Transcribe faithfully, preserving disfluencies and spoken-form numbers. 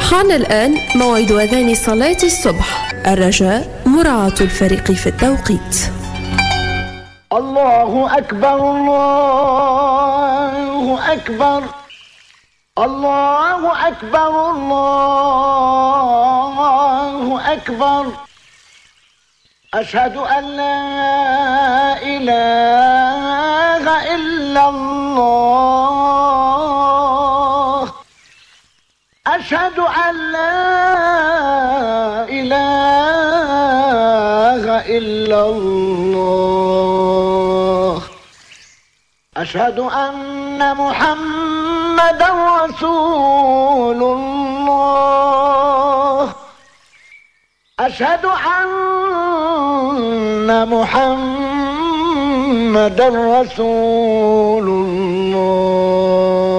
حان الآن موعد أذان صلاة الصبح. الرجاء مراعاة الفريق في التوقيت. الله أكبر الله أكبر الله أكبر الله أكبر أشهد أن لا إله إلا الله أشهد أن لا إله إلا الله أشهد أن محمدا رسول الله أشهد أن محمدا رسول الله